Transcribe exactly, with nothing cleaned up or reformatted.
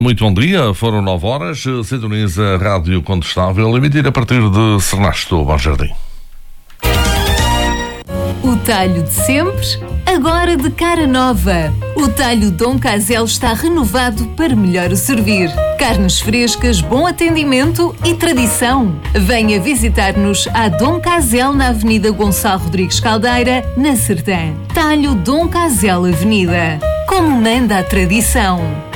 Muito bom dia, foram nove horas, sintoniza a Rádio Condestável, emitir a partir de Sernasto, Bom Jardim. O talho de sempre, agora de cara nova. O talho Dom Casel está renovado para melhor o servir. Carnes frescas, bom atendimento e tradição. Venha visitar-nos à Dom Casel na Avenida Gonçalo Rodrigues Caldeira, na Sertã. Talho Dom Casel Avenida. Como manda a tradição.